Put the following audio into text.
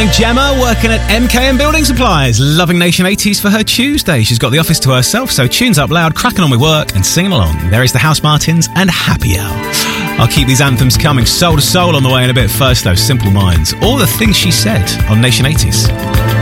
find Gemma working at MKM Building Supplies, loving Nation 80s for her Tuesday. She's got the office to herself, so tunes up loud, cracking on with work and singing along. There is the House Martins and Happy Hour. I'll keep these anthems coming, Soul to Soul on the way in a bit. First though, Simple Minds, All the Things She Said on Nation 80s.